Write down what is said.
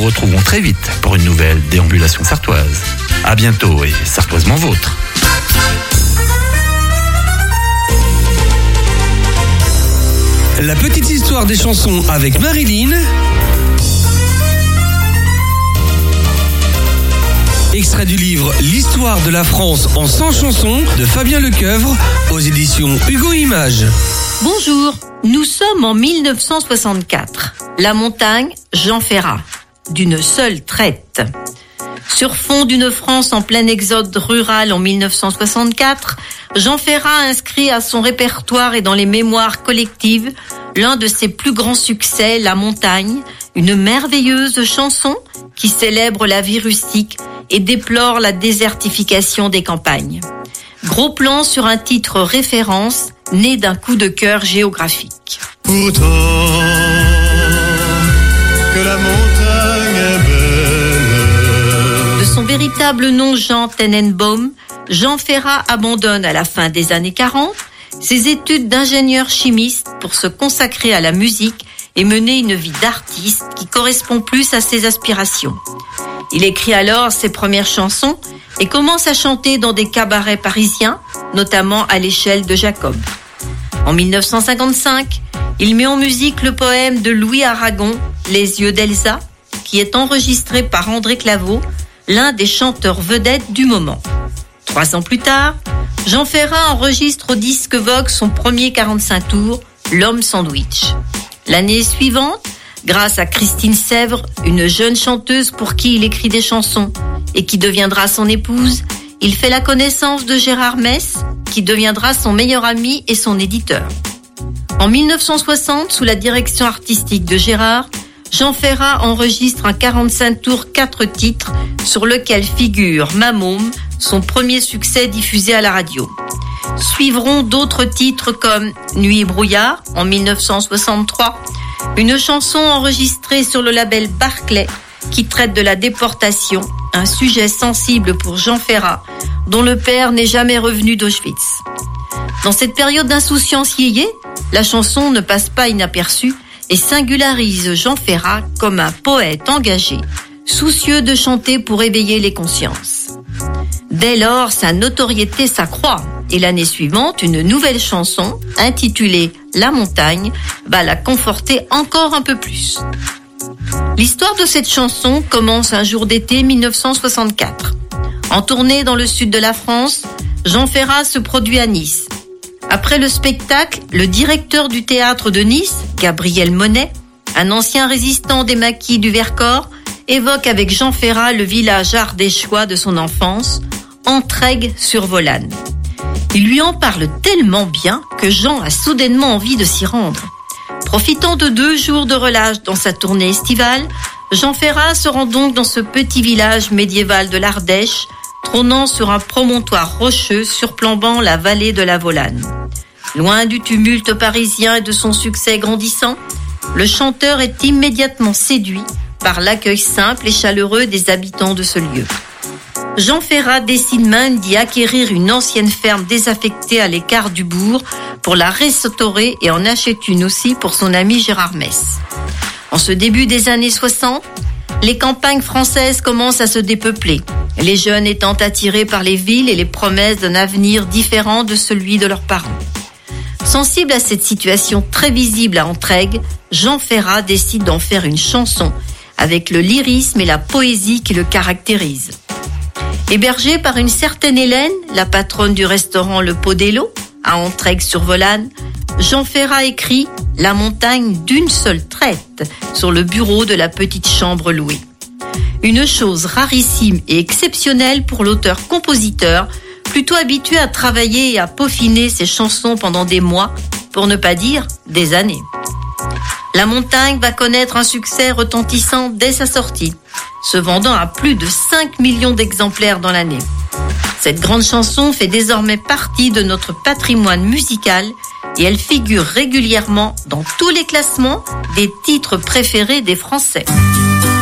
vous retrouverons très vite pour une nouvelle déambulation sartoise. À bientôt et sartoisement vôtre. La petite histoire des chansons avec Marilyn. Extrait du livre L'histoire de la France en 100 chansons de Fabien Lecoeuvre aux éditions Hugo Images. Bonjour, nous sommes en 1964. La montagne, Jean Ferrat, d'une seule traite. Sur fond d'une France en plein exode rural en 1964, Jean Ferrat inscrit à son répertoire et dans les mémoires collectives l'un de ses plus grands succès, La Montagne, une merveilleuse chanson qui célèbre la vie rustique et déplore la désertification des campagnes. Gros plan sur un titre référence né d'un coup de cœur géographique. Pourtant que la montagne est belle. De son véritable nom Jean Tenenbaum, Jean Ferrat abandonne à la fin des années 40 ses études d'ingénieur chimiste pour se consacrer à la musique et mener une vie d'artiste qui correspond plus à ses aspirations. Il écrit alors ses premières chansons et commence à chanter dans des cabarets parisiens, notamment à l'échelle de Jacob. En 1955, il met en musique le poème de Louis Aragon, Les yeux d'Elsa, qui est enregistré par André Claveau, l'un des chanteurs vedettes du moment. 3 ans plus tard, Jean Ferrat enregistre au disque Vogue son premier 45 tours, L'homme sandwich. L'année suivante, grâce à Christine Sèvres, une jeune chanteuse pour qui il écrit des chansons et qui deviendra son épouse, il fait la connaissance de Gérard Mess, qui deviendra son meilleur ami et son éditeur. En 1960, sous la direction artistique de Gérard, Jean Ferrat enregistre un 45 tours 4 titres sur lequel figure Ma Môme, son premier succès diffusé à la radio. Suivront d'autres titres comme Nuit et brouillard en 1963, une chanson enregistrée sur le label Barclay qui traite de la déportation, un sujet sensible pour Jean Ferrat, dont le père n'est jamais revenu d'Auschwitz. Dans cette période d'insouciance yéyé, la chanson ne passe pas inaperçue et singularise Jean Ferrat comme un poète engagé, soucieux de chanter pour éveiller les consciences. Dès lors, sa notoriété s'accroît et l'année suivante, une nouvelle chanson, intitulée La Montagne, va la conforter encore un peu plus. L'histoire de cette chanson commence un jour d'été 1964. En tournée dans le sud de la France, Jean Ferrat se produit à Nice. Après le spectacle, le directeur du théâtre de Nice, Gabriel Monet, un ancien résistant des maquis du Vercors, évoque avec Jean Ferrat le village ardéchois de son enfance, Entraigues-sur-Volane. Il lui en parle tellement bien que Jean a soudainement envie de s'y rendre. Profitant de 2 jours de relâche dans sa tournée estivale, Jean Ferrat se rend donc dans ce petit village médiéval de l'Ardèche, trônant sur un promontoire rocheux surplombant la vallée de la Volane. Loin du tumulte parisien et de son succès grandissant, le chanteur est immédiatement séduit par l'accueil simple et chaleureux des habitants de ce lieu. Jean Ferrat décide même d'y acquérir une ancienne ferme désaffectée à l'écart du bourg pour la restaurer et en achète une aussi pour son ami Gérard Mess. En ce début des années 60, les campagnes françaises commencent à se dépeupler, les jeunes étant attirés par les villes et les promesses d'un avenir différent de celui de leurs parents. Sensible à cette situation très visible à Entraigues, Jean Ferrat décide d'en faire une chanson avec le lyrisme et la poésie qui le caractérisent. Hébergé par une certaine Hélène, la patronne du restaurant Le Podello, à Entraigues-sur-Volane, Jean Ferrat écrit « La montagne d'une seule traite » sur le bureau de la petite chambre louée. Une chose rarissime et exceptionnelle pour l'auteur-compositeur, plutôt habitué à travailler et à peaufiner ses chansons pendant des mois, pour ne pas dire des années. La montagne va connaître un succès retentissant dès sa sortie, se vendant à plus de 5 millions d'exemplaires dans l'année. Cette grande chanson fait désormais partie de notre patrimoine musical et elle figure régulièrement dans tous les classements des titres préférés des Français.